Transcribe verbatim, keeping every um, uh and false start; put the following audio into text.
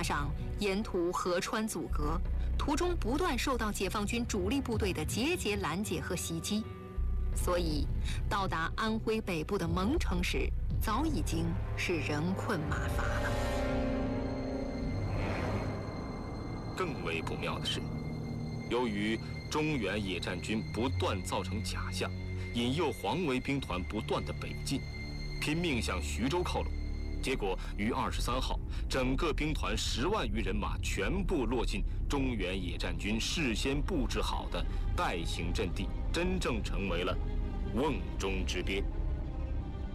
上沿途河川阻隔，途中不断受到解放军主力部队的节节拦截和袭击，所以到达安徽北部的蒙城时，早已经是人困马乏了。 更为不妙的是，由于中原野战军不断造成假象，引诱黄维兵团不断的北进，拼命向徐州靠拢。结果于二十三号，整个兵团十万余人马全部落进中原野战军事先布置好的败形阵地，真正成为了瓮中之鳖。